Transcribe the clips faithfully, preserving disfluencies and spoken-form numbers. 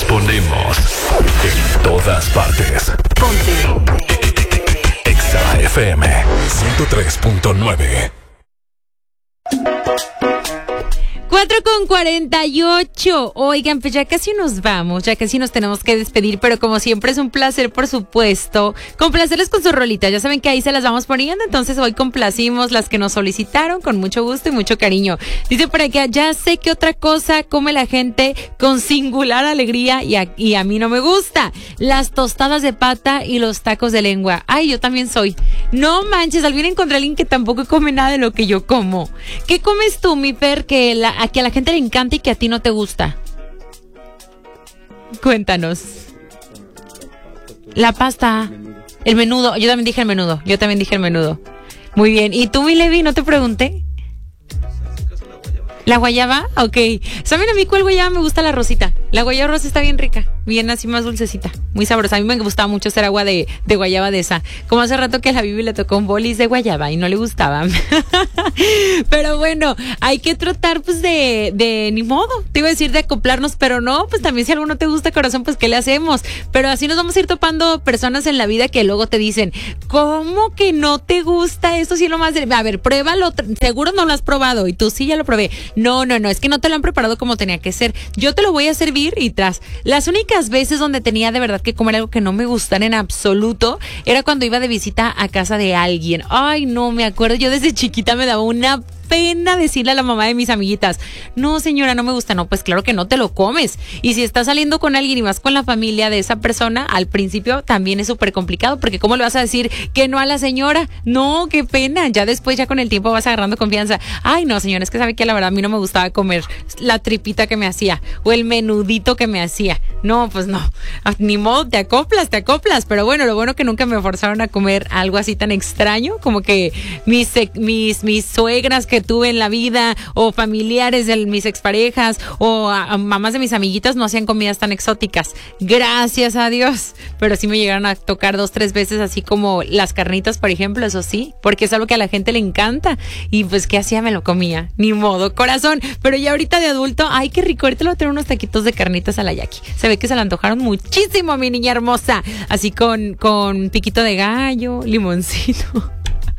ponemos en todas partes. Ponte. Exa F M ciento tres punto nueve. cuatro con cuarenta y ocho. Oigan, pues ya casi nos vamos, ya casi nos tenemos que despedir, pero como siempre es un placer, por supuesto, complacerles con sus rolitas. Ya saben que ahí se las vamos poniendo, entonces hoy complacimos las que nos solicitaron con mucho gusto y mucho cariño. Dice por acá, ya sé que otra cosa come la gente con singular alegría y a, y a mí no me gusta. Las tostadas de pata y los tacos de lengua. Ay, yo también soy. No manches, al fin encontré a alguien que tampoco come nada de lo que yo como. ¿Qué comes tú, mi Per, que la a que a la gente le encanta y que a ti no te gusta? Cuéntanos. La pasta. El menudo. Yo también dije el menudo. Yo también dije el menudo. Muy bien. ¿Y tú, mi Levi? ¿No te pregunté? ¿La guayaba? Ok. ¿Saben a mí cuál guayaba me gusta? La rosita. La guayaba rosa está bien rica. Bien así más dulcecita. Muy sabrosa. A mí me gustaba mucho hacer agua de, de guayaba de esa. Como hace rato que a la Bibi le tocó un bolis de guayaba y no le gustaba. Pero bueno, hay que tratar pues de, de ni modo. Te iba a decir de acoplarnos, pero no, pues también si algo no te gusta, corazón, pues ¿qué le hacemos? Pero así nos vamos a ir topando personas en la vida que luego te dicen, ¿cómo que no te gusta esto? Si es lo más de... A ver, pruébalo. Seguro no lo has probado y tú sí ya lo probé. No, no, no, es que no te lo han preparado como tenía que ser. Yo te lo voy a servir y tras. Las únicas veces donde tenía de verdad que comer algo que no me gustara en absoluto era cuando iba de visita a casa de alguien. Ay, no, me acuerdo, yo desde chiquita me daba una pena decirle a la mamá de mis amiguitas, no señora, no me gusta. No, pues claro que no te lo comes. Y si estás saliendo con alguien y vas con la familia de esa persona, al principio también es súper complicado, porque ¿cómo le vas a decir que no a la señora? No, qué pena. Ya después, ya con el tiempo vas agarrando confianza. Ay, no señora, es que sabe que la verdad a mí no me gustaba comer la tripita que me hacía o el menudito que me hacía. No, pues no, ni modo, te acoplas, te acoplas. Pero bueno, lo bueno que nunca me forzaron a comer algo así tan extraño, como que mis, mis, mis suegras que tuve en la vida, o familiares de mis exparejas, o a, a mamás de mis amiguitas no hacían comidas tan exóticas. Gracias a Dios. Pero sí me llegaron a tocar dos, tres veces, así como las carnitas, por ejemplo, eso sí, porque es algo que a la gente le encanta. Y pues, ¿qué hacía? Me lo comía. Ni modo, corazón. Pero ya ahorita de adulto, ay, qué rico. Ahorita le voy a tener unos taquitos de carnitas a la Jackie. Se ve que se le antojaron muchísimo a mi niña hermosa. Así con, con piquito de gallo, limoncito.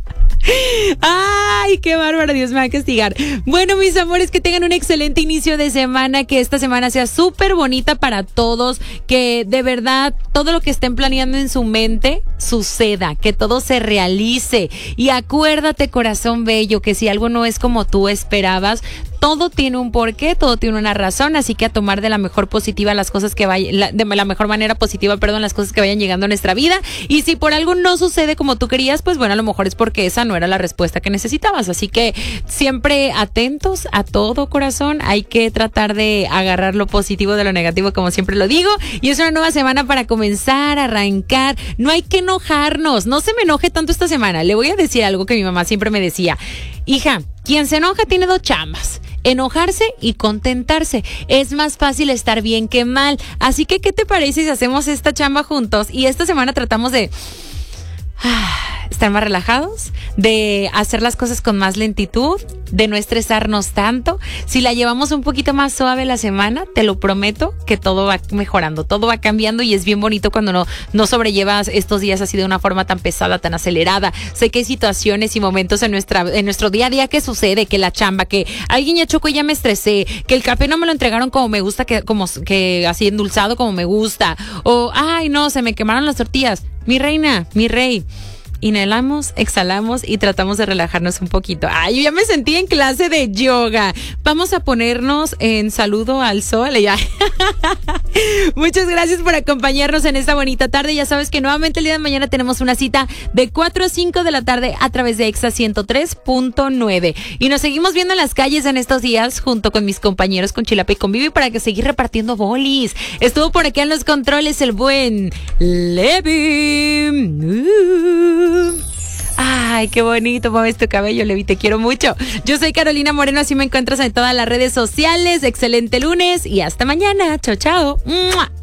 Ay, qué bárbaro, Dios me va a castigar. Bueno, mis amores, que tengan un excelente inicio de semana, que esta semana sea súper bonita para todos, que de verdad todo lo que estén planeando en su mente suceda, que todo se realice. Y acuérdate, corazón bello, que si algo no es como tú esperabas, todo tiene un porqué, todo tiene una razón, así que a tomar de la mejor positiva las cosas que vayan, la, de la mejor manera positiva, perdón, las cosas que vayan llegando a nuestra vida. Y si por algo no sucede como tú querías, pues bueno, a lo mejor es porque esa no era la respuesta que necesitabas. Así que siempre atentos a todo, corazón. Hay que tratar de agarrar lo positivo de lo negativo, como siempre lo digo. Y es una nueva semana para comenzar, arrancar. No hay que enojarnos. No se me enoje tanto esta semana. Le voy a decir algo que mi mamá siempre me decía. Hija, quien se enoja tiene dos chambas: enojarse y contentarse. Es más fácil estar bien que mal. Así que, ¿qué te parece si hacemos esta chamba juntos? Y esta semana tratamos de ah, estar más relajados, de hacer las cosas con más lentitud, de no estresarnos tanto. Si la llevamos un poquito más suave la semana, te lo prometo que todo va mejorando, todo va cambiando, y es bien bonito cuando no, no sobrellevas estos días así de una forma tan pesada, tan acelerada. Sé que hay situaciones y momentos en nuestra en nuestro día a día que sucede, que la chamba, que alguien ya chocó y ya me estresé, que el café no me lo entregaron como me gusta, que como que así endulzado como me gusta, o ay no, se me quemaron las tortillas. Mi reina, mi rey, inhalamos, exhalamos y tratamos de relajarnos un poquito. Ay, yo ya me sentí en clase de yoga. Vamos a ponernos en saludo al sol. Ya. Muchas gracias por acompañarnos en esta bonita tarde. Ya sabes que nuevamente el día de mañana tenemos una cita de cuatro a cinco de la tarde a través de Exa ciento tres punto nueve. Y nos seguimos viendo en las calles en estos días junto con mis compañeros, con Chilapa y con Vivi, para que seguir repartiendo bolis. Estuvo por aquí en los controles el buen Levi. Uh. Ay, qué bonito mueves tu cabello, Levi, te quiero mucho. Yo soy Carolina Moreno, así me encuentras en todas las redes sociales. Excelente lunes y hasta mañana. Chao, chao. ¡Mua!